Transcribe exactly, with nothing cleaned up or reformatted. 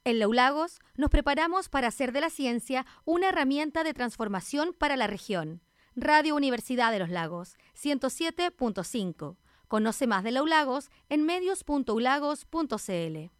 En Laulagos nos preparamos para hacer de la ciencia una herramienta de transformación para la región. Radio Universidad de los Lagos, ciento siete punto cinco. Conoce más de Laulagos en medios punto ulagos punto c l.